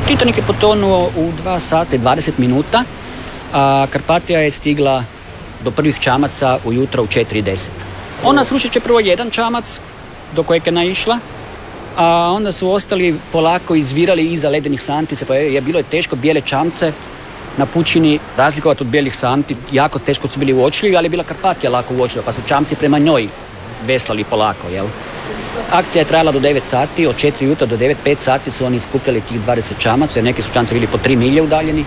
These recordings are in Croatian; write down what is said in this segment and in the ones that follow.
Titanik je potonuo u 2 sata i 20 minuta, a Karpatija je stigla do prvih čamaca ujutro u 4:10. Ona srušit će prvo jedan čamac do kojeg je naišla, a onda su ostali polako izvirali iza ledenih santi. Bilo je teško bijele čamce na pučini razlikovati od bijelih santi. Jako teško su bili uočljivi, ali je bila Karpatija lako uočljiva, pa su čamci prema njoj veslali polako, jel? Akcija je trajala do 9 sati, od 4 jutra do 5 sati su oni skupljali tih 20 čamaca, jer neki su čamci bili po 3 milje udaljeni.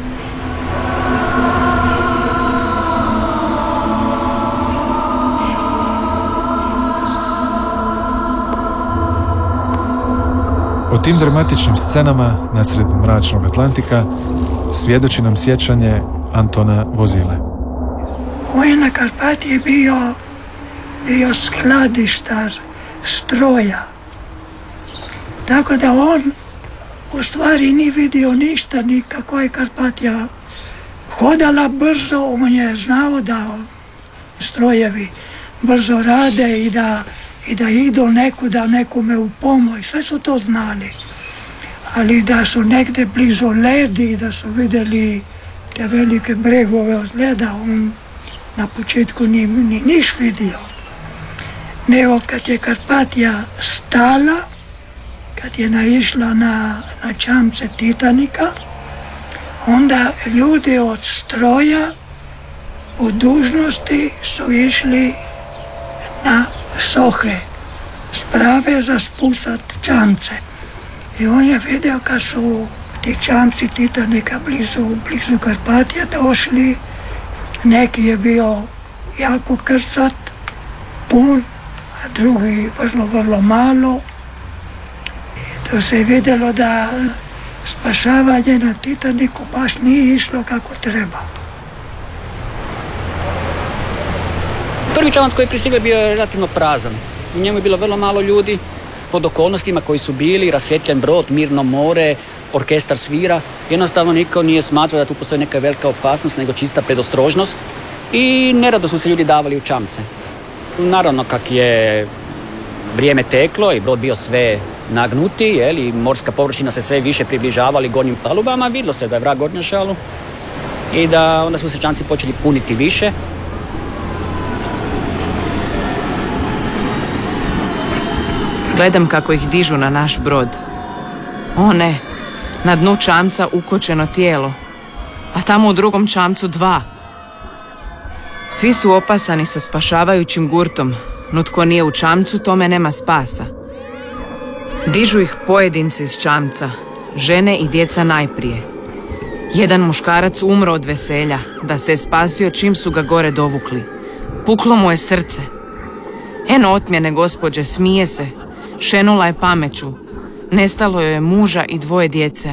O tim dramatičnim scenama nasred mračnog Atlantika svjedoči nam sjećanje Antona Vozile. On na Karpatiji bio skladištar stroja. Tako da on u stvari nije vidio ništa, ni kako je Karpatija hodala brzo. On je znao da strojevi brzo rade i da idu nekuda nekome u pomoć. Sve su to znali. Ali da su negdje blizu ledi, da su vidjeli te velike bregove od leda, on na početku nije niš vidio. Nego kad je Karpatija stala, kad je naišla na čamce Titanika, onda ljudi od stroja u dužnosti su išli na sohe, sprave za spustat čamce. I on je vidio kad su ti čamci Titanika blizu Karpatije došli, neki je bio jako krcat, pun, a drugi vrlo malo. I to se je vidjelo da spašavanje na Titaniku baš nije išlo kako treba. Prvi čamac koji je pristigao bio relativno prazan. U njemu je bilo vrlo malo ljudi, pod okolnostima koji su bili, rasvjetljen brod, mirno more, orkestar svira. Jednostavno niko nije smatrao da tu postoji neka velika opasnost, nego čista predostrožnost. I nerado su se ljudi davali u čamce. Naravno, kak je vrijeme teklo i brod bio sve nagnuti, i morska površina se sve više približavali gornjim palubama, vidjelo se da je vrag gornja šalu i da onda su se čamci počeli puniti više. Gledam kako ih dižu na naš brod. O ne, na dnu čamca ukočeno tijelo, a tamo u drugom čamcu 2. Svi su opasani sa spašavajućim gurtom, no tko nije u čamcu, tome nema spasa. Dižu ih pojedinci iz čamca, žene i djeca najprije. Jedan muškarac umro od veselja, da se je spasio čim su ga gore dovukli. Puklo mu je srce. Eno otmjene gospođe, smije se, šenula je pameću. Nestalo joj je muža i 2 djece.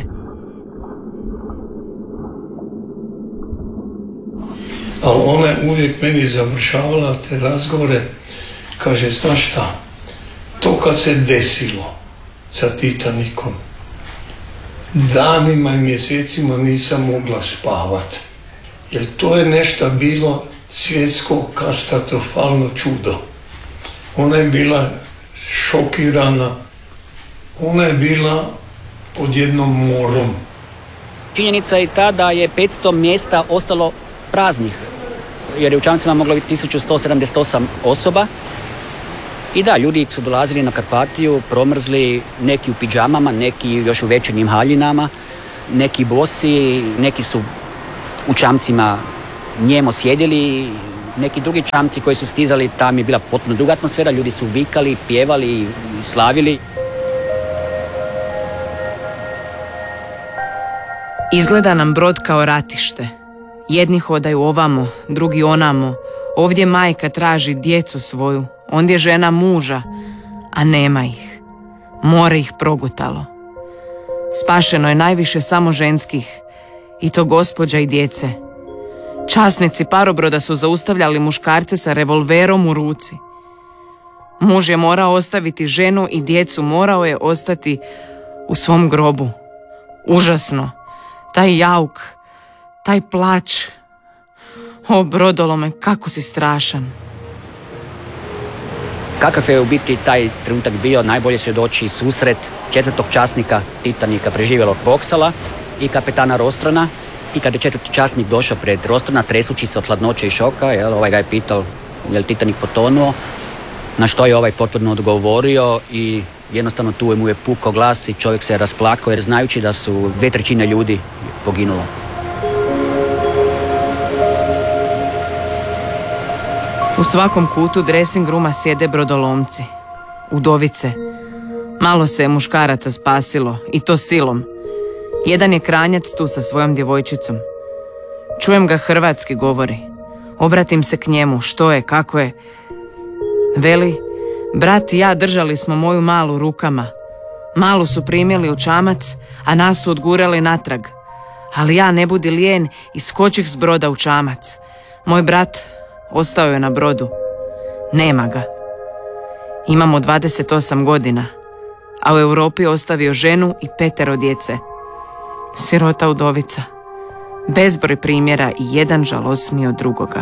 Ali ona je uvijek meni završavala te razgovore, kaže, znaš šta, to kad se desilo sa Titanikom, danima i mjesecima nisam mogla spavat, jer to je nešto bilo svjetsko katastrofalno čudo. Ona je bila šokirana, ona je bila pod jednom morom. Činjenica je ta da je 500 mjesta ostalo praznih, jer je u čamcima moglo biti 1178 osoba. I da, ljudi su dolazili na Karpatiju, promrzli, neki u pidžamama, neki još u večernjim haljinama, neki bosi, neki su u čamcima njemo sjedili, neki drugi čamci koji su stizali, tam je bila potpuno druga atmosfera, ljudi su vikali, pjevali i slavili. Izgleda nam brod kao ratište. Jedni hodaju ovamo, drugi onamo. Ovdje majka traži djecu svoju, ondje žena muža, a nema ih. More ih progutalo. Spašeno je najviše samo ženskih, i to gospođa i djece. Časnici parobroda su zaustavljali muškarce sa revolverom u ruci. Muž je morao ostaviti ženu i djecu, morao je ostati u svom grobu. Užasno. Taj jauk, taj plać. O, brodolome, kako si strašan. Kakav je u biti taj trenutak bio, najbolje svjedoči susret 4. časnika Titanika preživjelog Boksala i kapetana Rostrana. I kad je 4. časnik došao pred Rostrana, tresući se od hladnoće i šoka, ovaj ga je pitao je li Titanik potonuo, na što je ovaj potvrdno odgovorio i jednostavno tu mu je pukao glas i čovjek se je rasplakao jer znajući da su 2/3 ljudi poginulo. U svakom kutu dressing rooma sjede brodolomci, udovice. Malo se je muškaraca spasilo, i to silom. Jedan je Kranjac tu sa svojom djevojčicom. Čujem ga hrvatski govori. Obratim se k njemu, što je, kako je. Veli, brat i ja držali smo moju malu rukama. Malu su primjeli u čamac, a nas su odgurali natrag. Ali ja ne budi lijen i skočih s broda u čamac. Moj brat ostao je na brodu. Nema ga. Imamo 28 godina, a u Europi ostavio ženu i 5 djece. Sirota udovica. Bezbroj primjera i jedan žalosniji od drugoga.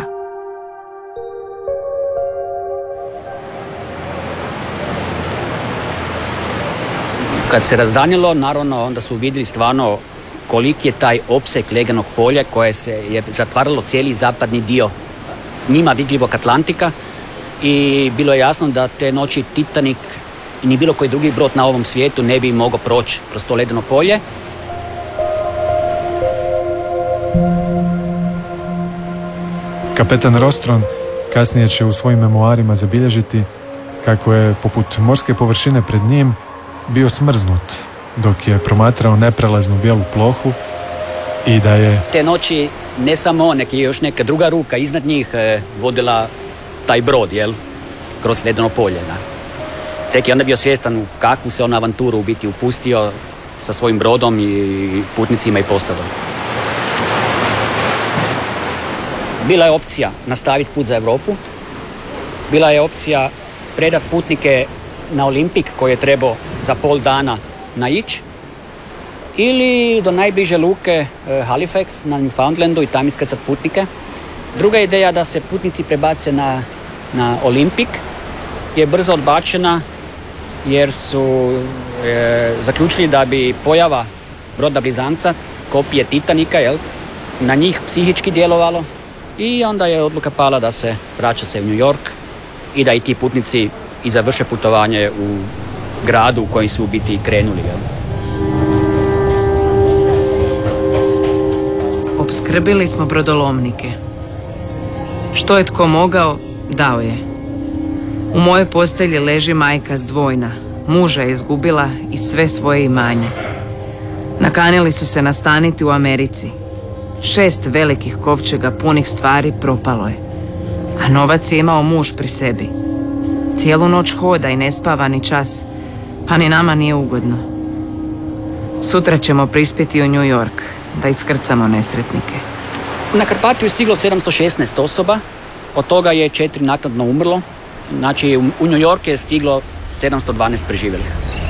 Kad se razdanilo, naravno, onda su vidjeli stvarno koliki je taj opseg ledenog polja koje se je zatvaralo cijeli zapadni dio njima vidljivog Atlantika i bilo je jasno da te noći Titanik i ni bilo koji drugi brod na ovom svijetu ne bi mogao proći kroz to ledeno polje. Kapetan Rostron kasnije će u svojim memoarima zabilježiti kako je poput morske površine pred njim bio smrznut dok je promatrao neprelaznu bijelu plohu i da je te noći ne samo on, nek je još neka druga ruka iznad njih vodila taj brod, kroz ledeno polje. Da. Tek je onda bio svjestan u kakvu se on avanturu u biti upustio sa svojim brodom i putnicima i posadom. Bila je opcija nastaviti put za Europu, bila je opcija predati putnike na Olimpik koji je trebao za pol dana naići ili do najbliže luke Halifax na Newfoundlandu i tam iskrcati putnike. Druga ideja da se putnici prebace na Olimpik je brzo odbačena jer su zaključili da bi pojava broda Blizanca, kopije Titanika, na njih psihički djelovalo i onda je odluka pala da se vraća se u New York i da i ti putnici i završe putovanje u gradu u kojem su u biti krenuli. Opskrbili smo brodolomnike. Što je tko mogao, dao je. U mojoj postelji leži majka zdvojna. Muža je izgubila i sve svoje imanje. Nakanili su se nastaniti u Americi. 6 velikih kovčega punih stvari propalo je. A novac je imao muž pri sebi. Cijelu noć hoda i ne spava ni čas, pa ni nama nije ugodno. Sutra ćemo prispjeti u New York, da iskrcamo nesretnike. Na Karpatiju je stiglo 716 osoba, od toga je 4 naknadno umrlo, znači u New York je stiglo 712 preživjelih.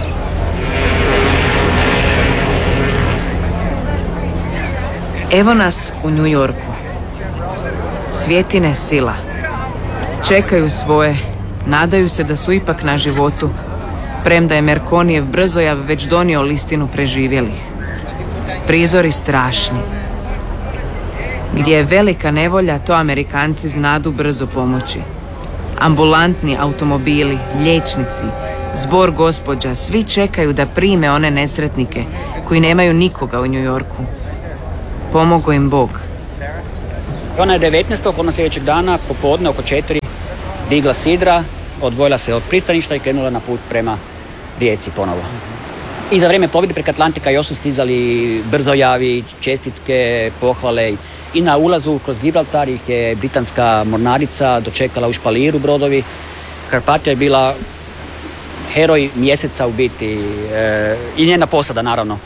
Evo nas u New Yorku. Svjetine sila. Čekaju svoje, nadaju se da su ipak na životu, premda je Merkonijev brzojav već donio listinu preživjelih. Prizori strašni. Gdje je velika nevolja, to Amerikanci znadu brzo pomoći. Ambulantni automobili, liječnici, zbor gospođa, svi čekaju da prime one nesretnike koji nemaju nikoga u New Yorku. Pomogao im Bog. Ona je 19. odnosno sljedećeg dana, popodne oko 4, digla sidra, odvojila se od pristaništa i krenula na put prema Rijeci ponovo. I za vrijeme plovidbe preko Atlantika još su stizali brzojavi, čestitke, pohvale. I na ulazu kroz Gibraltar ih je britanska mornarica dočekala u špaliru brodovi. Karpatija je bila heroj mjeseca u biti i njena posada naravno.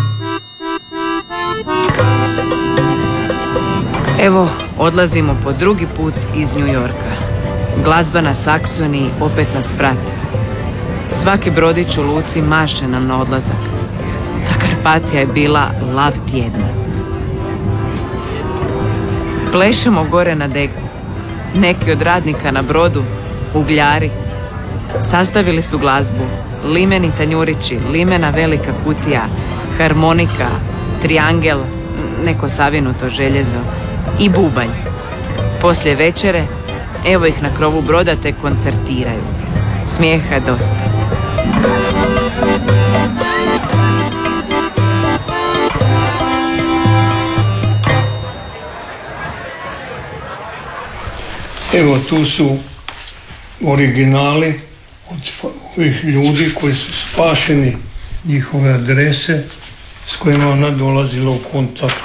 Evo, odlazimo po drugi put iz New Yorka. Glazba na Saksoniji opet nas prati. Svaki brodić u luci maše nam na odlazak. Ta Karpatija je bila lav tjedna. Plešemo gore na deku. Neki od radnika na brodu, ugljari, Sastavili su glazbu limeni tanjurići, limena velika kutija, harmonika, triangel, neko savinuto željezo i bubanj. Poslije večere, evo ih na krovu broda te koncertiraju. Smijeha dosta. Evo tu su originali od ovih ljudi koji su spašeni, njihove adrese s kojima ona dolazila u kontakt.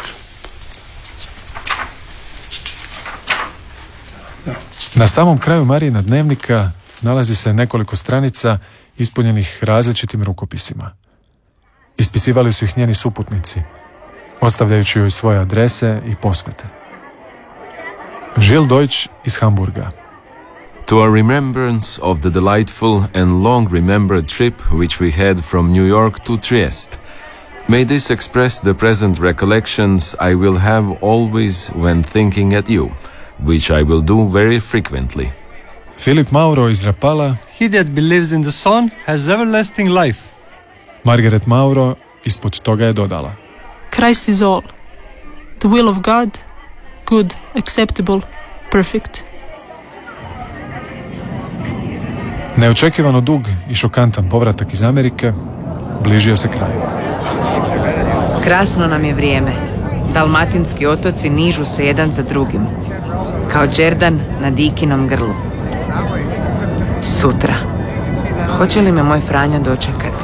Na samom kraju Marijina dnevnika nalazi se nekoliko stranica ispunjenih različitim rukopisima. Ispisivali su ih njeni suputnici, ostavljajući joj svoje adrese i posvete. Žil Deutsch iz Hamburga. To a remembrance of the delightful and long-remembered trip which we had from New York to Trieste, may this express the present recollections I will have always when thinking at you, which I will do very frequently. Filip Mauro iz Rapala. He that believes in the Son has everlasting life. Margaret Mauro ispod toga je dodala: Christ is all. The will of God, good, acceptable, perfect. Neočekivano dug i šokantan povratak iz Amerike bližio se kraju. Krasno nam je vrijeme. Dalmatinski otoci nižu se jedan za drugim, kao đerdan na Dikinom grlu. Sutra. Hoće li me moj Franjo dočekati?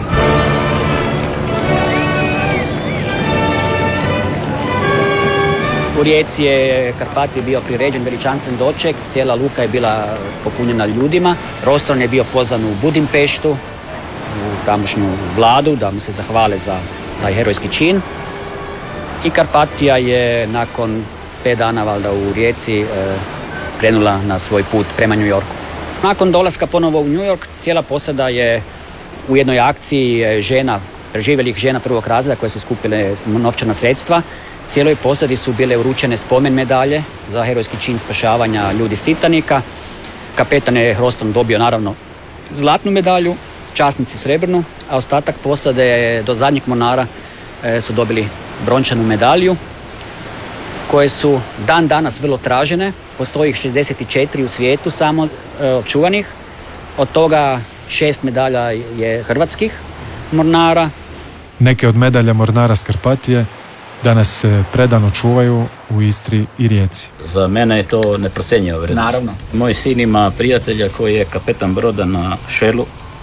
U Rijeci je Karpati bio priređen veličanstven doček, cijela luka je bila popunjena ljudima. Rostron je bio pozvan u Budimpeštu, u tamošnju vladu, da mu se zahvale za taj herojski čin. I Karpatija je nakon 5 dana valjda u Rijeci krenula na svoj put prema New Yorku. Nakon dolaska ponovo u New York, cijela posada je u jednoj akciji žena, preživjelih žena prvog razreda koje su skupile novčana sredstva. Cijeloj posadi su bile uručene spomen medalje za herojski čin spašavanja ljudi s Titanika. Kapetan je Rostron dobio naravno zlatnu medalju, časnici srebrnu, a ostatak posade do zadnjeg mornara su dobili brončanu medalju, koje su dan danas vrlo tražene. Postoji ih 64 u svijetu samo očuvanih. Od toga 6 medalja je hrvatskih mornara. Neke od medalja mornara s Karpatije danas se predano čuvaju u Istri i Rijeci. Za mene je to neprocjenjiva vrijednost. Naravno. Moj sin ima prijatelja koji je kapetan broda na Šelu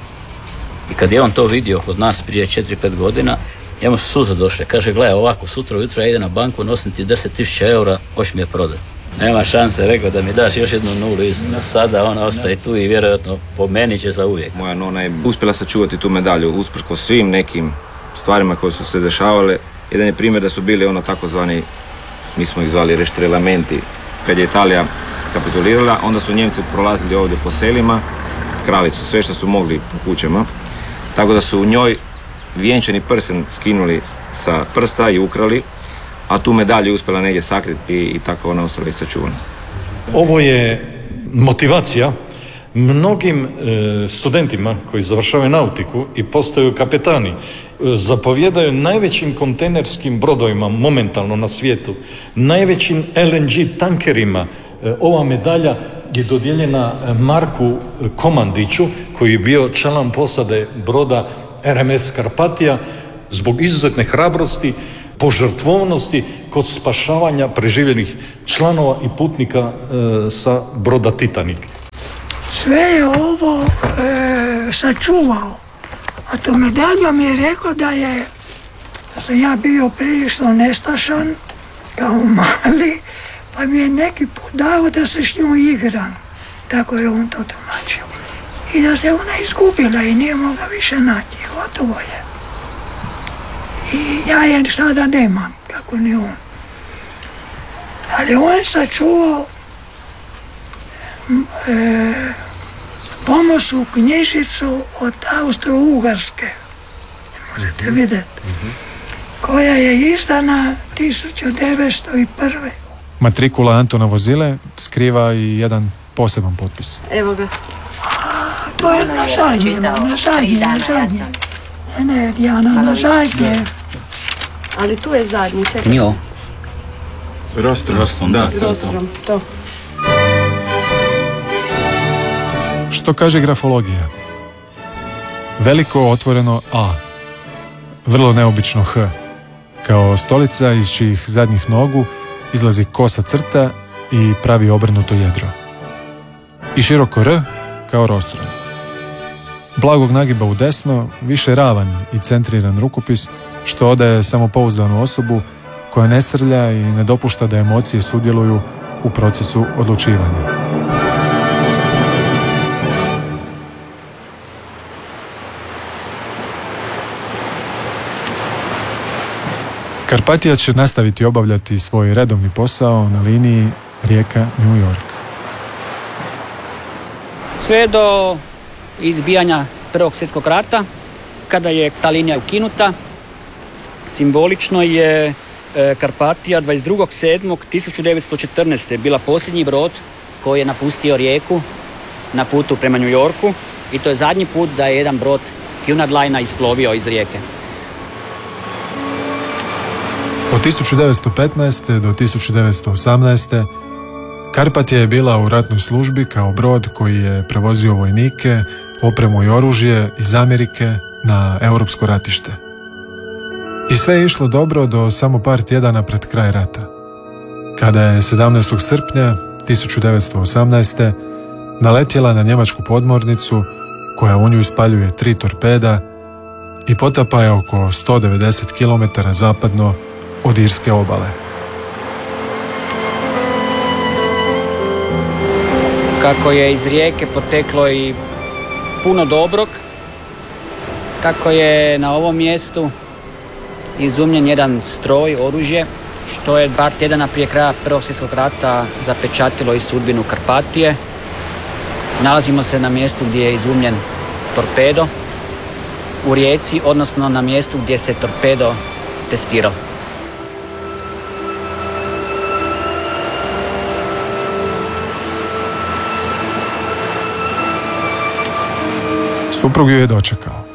i kad je on to vidio kod nas prije 4-5 godina, njemu su suze došle. Kaže, gledaj ovako, sutra ujutro ja idem na banku, nosim ti 10.000 eura, hoć mi je prodati. Nema šanse, rekao da mi daš još jednu nulu iza. Sada ona ostaje tu i vjerojatno po meni će za uvijek. Moja nona je uspjela sačuvati tu medalju usprkos svim nekim stvarima koje su se dešavale. Jedan je primjer da su bili ono takozvani, mi smo ih zvali reštrelamenti, kad je Italija kapitulirala, onda su Njemci prolazili ovdje po selima, krali su sve što su mogli po kućama, tako da su u njoj vjenčani prsten skinuli sa prsta i ukrali, a tu medalju uspjela negdje sakriti i tako ona ostala i sačuvana. Ovo je motivacija mnogim studentima koji završavaju nautiku i postaju kapetani, zapovjedaju najvećim kontejnerskim brodovima momentalno na svijetu, najvećim LNG tankerima. Ova medalja je dodijeljena Marku Komandiću, koji je bio član posade broda RMS Karpatija, zbog izuzetne hrabrosti, požrtvovnosti kod spašavanja preživjelih članova i putnika sa broda Titanik. Sve je ovo sačuvao. A to medaljom je rekao da sam ja bio prilično nestašan, kao mali, pa mi je neki put dao da se s njom igram. Tako je on to tumačio. I da se ona izgubila i nije mogla više naći. Gotovo je. I ja je sada nemam, kako ni on. Ali on je sačuvao pomoćnu knjižicu od Austro-Ugarske, možete vidjeti, koja je izdana 1901. Matrikula Antona Vozile skriva i jedan poseban potpis. Evo ga. To je na zadnjem. Ne, Dijana, na zadnjem. Ali tu je zadnji, čekaj. Nije ovo. Rostrom, da. Rostrom, to. Što kaže grafologija? Veliko otvoreno A, vrlo neobično H, kao stolica iz čijih zadnjih nogu izlazi kosa crta i pravi obrnuto jedro. I široko R kao rostrom. Blagog nagiba u desno, više ravan i centriran rukopis, što odaje samopouzdanu osobu koja ne srlja i ne dopušta da emocije sudjeluju u procesu odlučivanja. Karpatija će nastaviti obavljati svoj redovni posao na liniji Rijeka-New York. Sve do izbijanja Prvog svjetskog rata, kada je ta linija ukinuta, simbolično je Karpatija 22.7.1914. bila posljednji brod koji je napustio Rijeku na putu prema New Yorku i to je zadnji put da je jedan brod Cunard Linea isplovio iz Rijeke. Od 1915. do 1918. Karpatija je bila u ratnoj službi kao brod koji je prevozio vojnike, opremu i oružje iz Amerike na europsko ratište. I sve je išlo dobro do samo par tjedana pred kraj rata, kada je 17. srpnja 1918. naletjela na njemačku podmornicu koja u nju ispaljuje 3 torpeda i potapa je oko 190 km zapadno od Irske obale. Kako je iz Rijeke poteklo i puno dobrog, kako je na ovom mjestu izumljen jedan stroj, oružje, što je 2 tjedana prije kraja Prvog svjetskog rata zapečatilo i sudbinu Karpatije. Nalazimo se na mjestu gdje je izumljen torpedo u Rijeci, odnosno na mjestu gdje se torpedo testirao. Suprug ju je dočekao.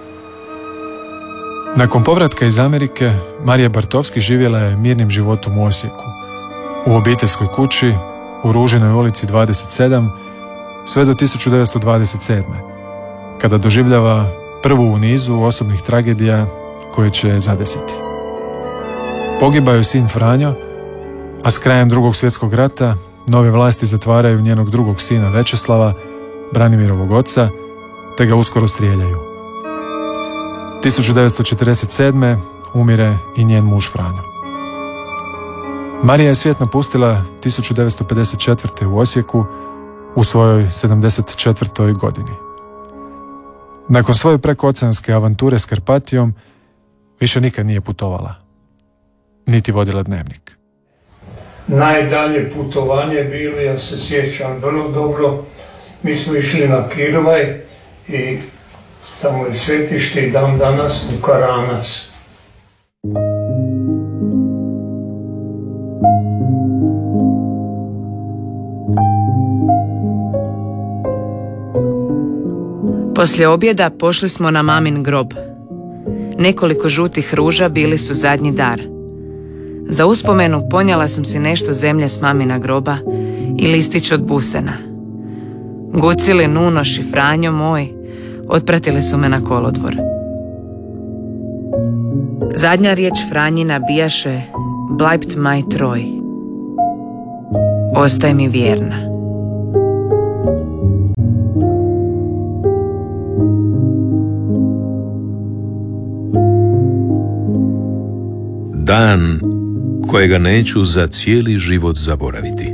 Nakon povratka iz Amerike, Marija Bartovski živjela je mirnim životom u Osijeku, u obiteljskoj kući, u Ružinoj ulici 27, sve do 1927. kada doživljava prvu u nizu osobnih tragedija koje će je zadesiti. Pogiba joj sin Franjo, a s krajem Drugog svjetskog rata nove vlasti zatvaraju njenog drugog sina Večeslava, Branimirovog oca, te ga uskoro strijeljaju. 1947. umire i njen muž Franjo. Marija je svijet napustila 1954. u Osijeku u svojoj 74. godini. Nakon svoje prekooceanske avanture s Karpatijom više nikad nije putovala, niti vodila dnevnik. Najdalje putovanje bilo, ja se sjećam vrlo dobro, mi smo išli na Kirvaj i tamo je svetište i dan danas u Karanac. Poslije objeda pošli smo na mamin grob. Nekoliko žutih ruža bili su zadnji dar. Za uspomenu ponijela sam si nešto zemlje s mamina groba i listić od busena. Gucili, Nunoš i Franjo moj otpratili su me na kolodvor. Zadnja riječ Franjina bijaše Bleibt mei treu. Ostaj mi vjerna. Dan kojega neću za cijeli život zaboraviti.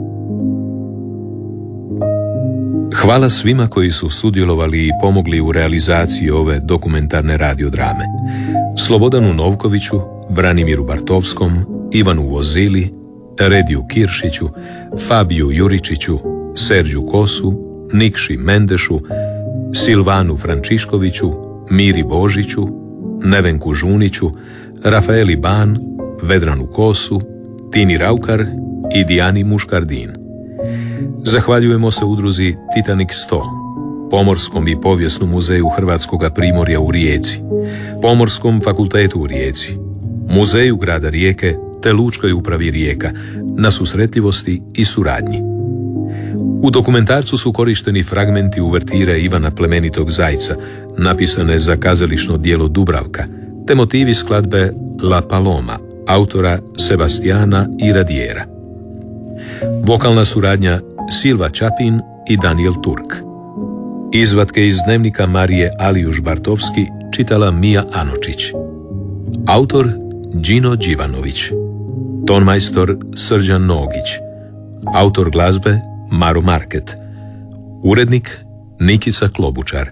Hvala svima koji su sudjelovali i pomogli u realizaciji ove dokumentarne radiodrame. Slobodanu Novkoviću, Branimiru Bartovskom, Ivanu Vozili, Rediju Kiršiću, Fabiju Juričiću, Serđu Kosu, Nikši Mendešu, Silvanu Frančiškoviću, Miri Božiću, Nevenku Žuniću, Rafaeli Ban, Vedranu Kosu, Tini Raukar i Dijani Muškardin. Zahvaljujemo se udruzi Titanic 100, Pomorskom i povijesnom muzeju Hrvatskog primorja u Rijeci, Pomorskom fakultetu u Rijeci, Muzeju grada Rijeke te Lučkoj upravi Rijeka na susretljivosti i suradnji. U dokumentarcu su korišteni fragmenti uvertire Ivana Plemenitog Zajca, napisane za kazališno djelo Dubravka, te motivi skladbe La Paloma, autora Sebastiana i Radiera. Vokalna suradnja Silva Čapin i Daniel Turk. Izvatke iz dnevnika Marije Alijuš-Bartovski čitala Mija Anočić. Autor Đino Đivanović. Tonmajstor Srđan Nogić. Autor glazbe Maro Market. Urednik Nikica Klobučar.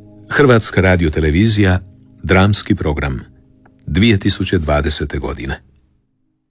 Hrvatska radiotelevizija, dramski program, 2020. godine.